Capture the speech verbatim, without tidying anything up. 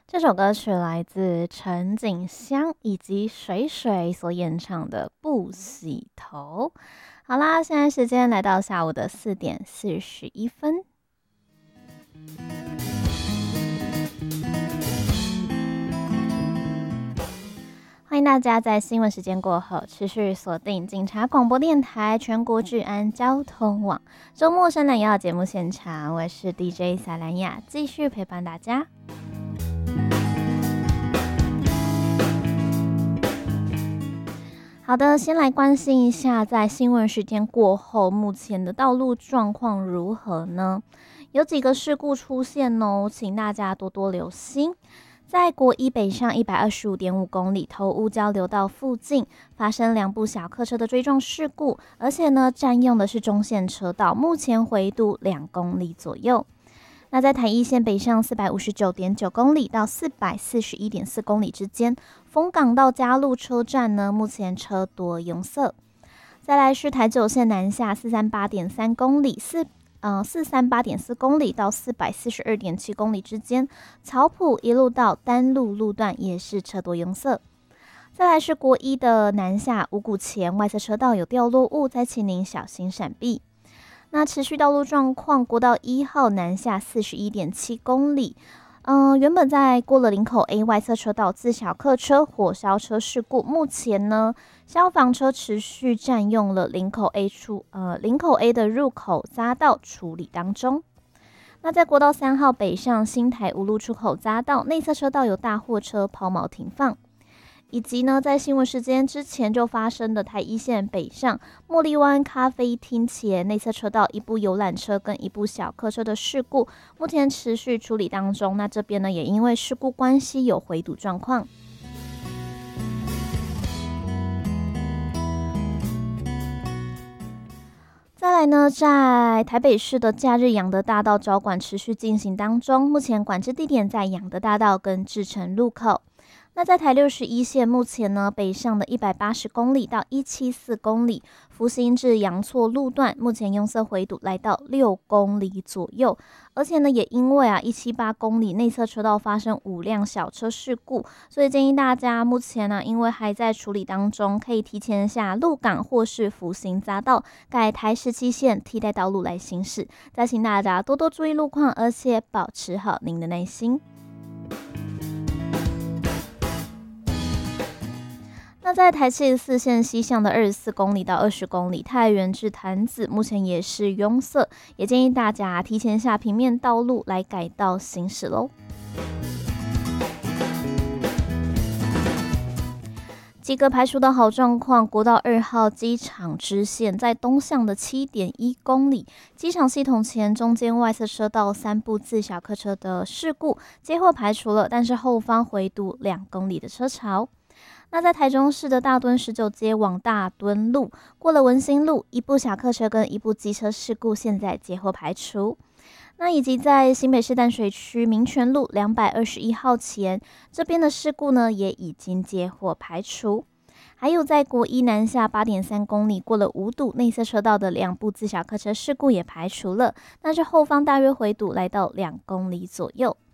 这首歌曲来自陈景香以及水水所演唱的《不洗头》。好啦，现在时间来到下午的四点四十一分。欢迎大家在新闻时间过后持续锁定警察广播电台全国治安交通网周末深蓝药节目现场，我是 D J 萨兰雅，继续陪伴大家。好的，先来关心一下在新闻时间过后目前的道路状况如何呢？有几个事故出现哦，请大家多多留心。在国一北上 一百二十五点五 公里头屋交流道附近发生两部小客车的追撞事故，而且呢占用的是中线车道，目前回堵两公里左右。那在台一线北上 四百五十九点九 公里到 四百四十一点四 公里之间，丰港到嘉路车站呢目前车多拥塞。再来是台九线南下 四百三十八点三 公里四呃，四百三十八点四 公里到 四百四十二点七 公里之间，草埔一路到丹路路段也是车多拥塞。再来是国一的南下五股前外侧车道有掉落物，再请您小心闪避。那持续道路状况，国道一号南下 四十一点七 公里，嗯、呃，原本在过了林口 A 外侧车道自小客车火烧车事故，目前呢消防车持续占用了林口 A 出呃林口 A 的入口匝道处理当中。那在国道三号北上新台五路出口匝道内侧车道有大货车抛锚停放。以及呢，在新闻时间之前就发生的台一线北上茉莉湾咖啡厅前内侧车道一部游览车跟一部小客车的事故，目前持续处理当中。那这边呢，也因为事故关系有回堵状况。再来呢，在台北市的假日养德大道招管持续进行当中，目前管制地点在养德大道跟志成路口。那在台六十一线，目前呢北上的一百八十公里到一百七十四公里，福兴至阳错路段，目前拥塞回堵来到六公里左右。而且呢，也因为啊一百七十八公里内侧车道发生五辆小车事故，所以建议大家目前呢、啊，因为还在处理当中，可以提前下鹿港或是福兴匝道改台十七线替代道路来行驶。再请大家多多注意路况，而且保持好您的耐心。那在台七十四线西向的二十四公里到二十公里，太原至潭子目前也是拥塞，也建议大家提前下平面道路来改道行驶咯。几个排除的好状况，国道二号机场支线在东向的 七点一 公里，机场系统前中间外侧车道三部自小客车的事故接获排除了，但是后方回堵两公里的车潮。那在台中市的大墩十九街往大墩路，过了文心路，一部小客车跟一部机车事故现在接获排除。那以及在新北市淡水区民权路两百二十一号前，这边的事故呢也已经接获排除。还有在国一南下 八点三 公里，过了五堵内侧车道的两部自小客车事故也排除了，但是后方大约回堵来到两公里左右。